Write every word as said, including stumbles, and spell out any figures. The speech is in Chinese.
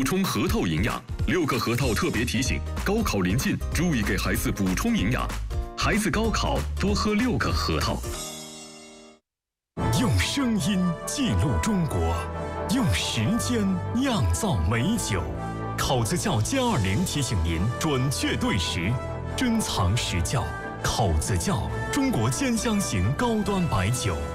补充核桃营养。六个核桃特别提醒：高考临近，注意给孩子补充营养。孩子高考多喝六个核桃。 用声音记录中国，用时间酿造美酒。口子窖歼二零提醒您准确对时，珍藏实窖。口子窖，中国兼香型高端白酒。